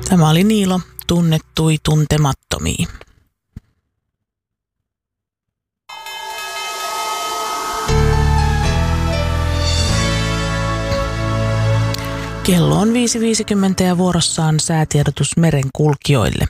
Tämä oli Niilo, tunnettui tuntemattomiin. Kello on 5.50 ja vuorossaan säätiedotus merenkulkijoille.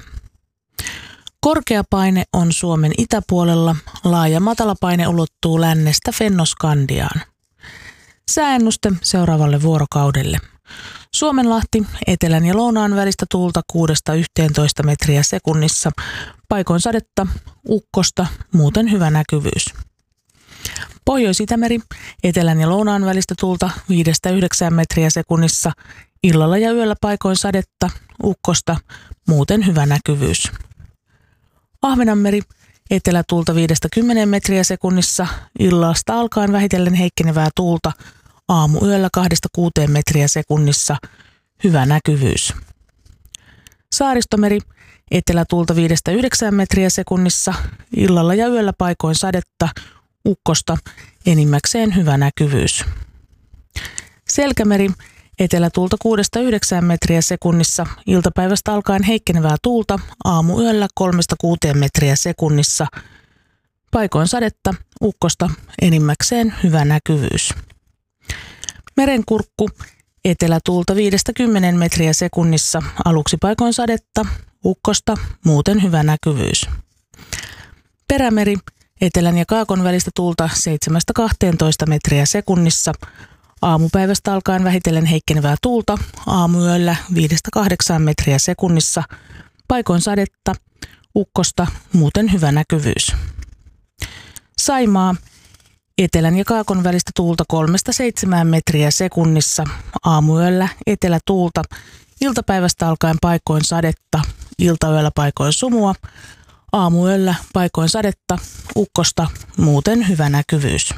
Korkea paine on Suomen itäpuolella, laaja matalapaine ulottuu lännestä Fennoskandiaan. Sääennuste seuraavalle vuorokaudelle. Suomenlahti, etelän ja lounaan välistä tuulta 6–11 metriä sekunnissa, paikoin sadetta, ukkosta, muuten hyvä näkyvyys. Pohjois-Itämeri, etelän ja lounaan välistä tuulta 5–9 metriä sekunnissa, illalla ja yöllä paikoin sadetta, ukkosta, muuten hyvä näkyvyys. Ahvenanmeri, etelätuulta 5–10 metriä sekunnissa, illasta alkaen vähitellen heikkenevää tuulta, aamuyöllä 2–6 metriä sekunnissa, hyvä näkyvyys. Saaristomeri, etelätuulta 5–9 metriä sekunnissa, illalla ja yöllä paikoin sadetta, ukkosta, enimmäkseen hyvä näkyvyys. Selkämeri, etelätuulta 6–9 metriä sekunnissa, iltapäivästä alkaen heikkenevää tuulta, aamuyöllä 3–6 metriä sekunnissa, paikoin sadetta, ukkosta, enimmäkseen hyvä näkyvyys. Merenkurkku, etelätuulta 5–10 metriä sekunnissa, aluksi paikoin sadetta, ukkosta, muuten hyvä näkyvyys. Perämeri, etelän ja kaakon välistä tuulta 7–12 metriä sekunnissa, aamupäivästä alkaen vähitellen heikkenevää tuulta, aamuyöllä 5–8 metriä sekunnissa, paikoin sadetta, ukkosta, muuten hyvä näkyvyys. Saimaa, etelän ja kaakon välistä tuulta 3–7 metriä sekunnissa, aamuyöllä etelätuulta, iltapäivästä alkaen paikoin sadetta, iltayöllä paikoin sumua, aamuyöllä paikoin sadetta, ukkosta, muuten hyvä näkyvyys.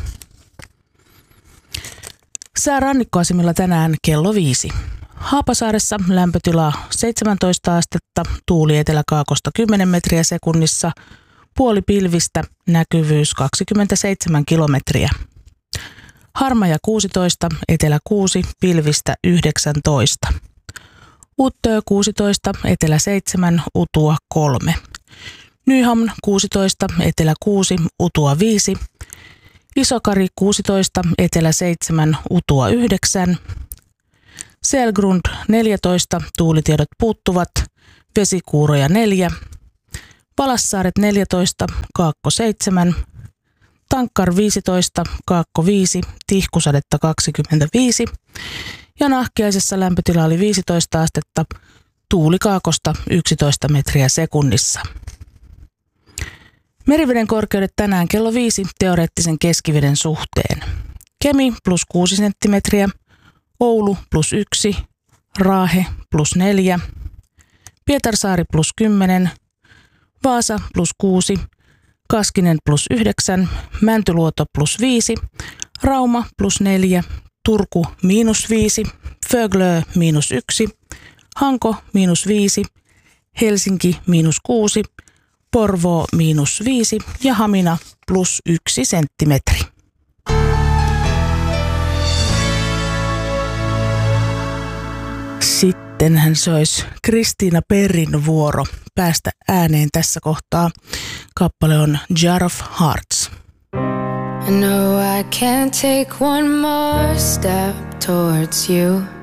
Sää rannikkoasemilla tänään kello 5. Haapasaaressa lämpötila 17 astetta, tuuli eteläkaakosta 10 metriä sekunnissa, puoli pilvistä, näkyvyys 27 kilometriä. Harmaja 16, etelä 6, pilvistä 19. Uttöö 16, etelä 7, utua 3. Nyhamn 16, etelä 6, utua 5. Isokari 16, etelä 7, utua 9. Selgrund 14, tuulitiedot puuttuvat, vesikuuroja 4. Palassaaret 14, kaakko 7. Tankkar 15, kaakko 5, tihkusadetta 25. Ja Nahkiaisessa lämpötila oli 15 astetta, tuuli kaakosta 11 metriä sekunnissa. Meriveden korkeudet tänään kello 5 teoreettisen keskiveden suhteen. Kemi +6 senttimetriä, Oulu +1, Raahe +4, Pietarsaari +10, Vaasa +6, Kaskinen +9, Mäntyluoto +5, Rauma +4, Turku -5, Föglö -1, Hanko -5, Helsinki -6, Porvoo -5 ja Hamina +1 senttimetri. Sittenhän se olisi Kristiina Perrin vuoro päästä ääneen tässä kohtaa. Kappale on Jar of Hearts. I know I can't take one more step towards you.